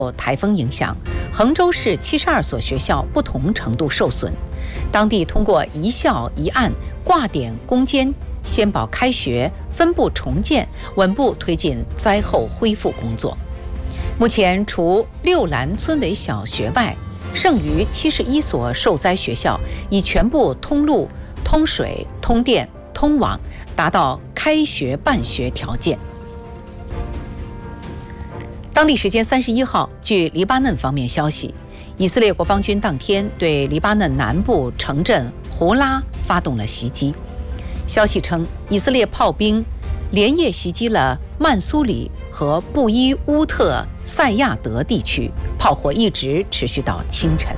台风影响，衡州市72所学校不同程度受损。当地通过一校一案挂点攻坚，先保开学，分步重建，稳步推进灾后恢复工作。目前，除六兰村委小学外，剩余71所受灾学校已全部通路、通水、通电、通网，达到开学办学条件。当地时间31号，据黎巴嫩方面消息，以色列国防军当天对黎巴嫩南部城镇胡拉发动了袭击。消息称，以色列炮兵连夜袭击了曼苏里和布伊乌特塞亚德地区，炮火一直持续到清晨。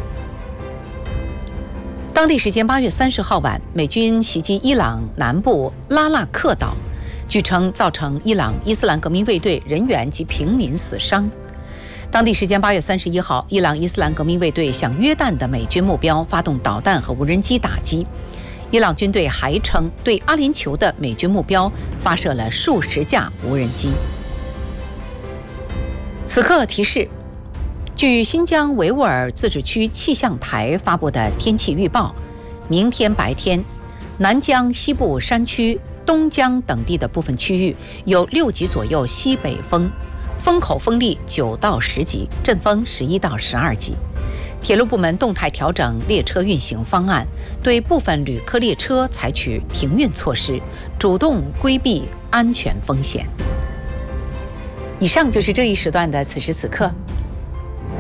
当地时间8月30号晚，美军袭击伊朗南部拉纳克岛，据称造成伊朗伊斯兰革命卫队人员及平民死伤。当地时间8月31号，伊朗伊斯兰革命卫队向约旦的美军目标发动导弹和无人机打击。伊朗军队还称对阿联酋的美军目标发射了数十架无人机。此刻提示，据新疆维吾尔自治区气象台发布的天气预报，明天白天，南疆西部山区、东疆等地的部分区域有6级左右西北风，风口风力9到10级，阵风11到12级。铁路部门动态调整列车运行方案，对部分旅客列车采取停运措施，主动规避安全风险。以上就是这一时段的此时此刻，